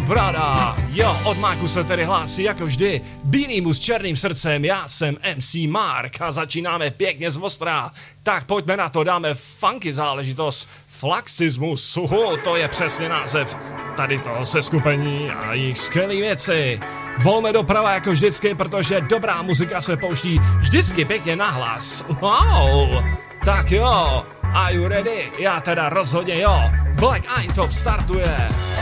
Brada, jo, od Máku se tedy hlásí jako vždy bílý muž s černým srdcem, já jsem MC Mark a začínáme pěkně zvostrá. Tak pojďme na to, dáme funky záležitost, flaxismus, to je přesně název tady toho seskupení a jejich skvělý věci. Volme doprava jako vždycky, protože dobrá muzika se pouští vždycky pěkně nahlas. Wow, tak jo, are you ready? Já teda rozhodně jo. Black Eintop startuje.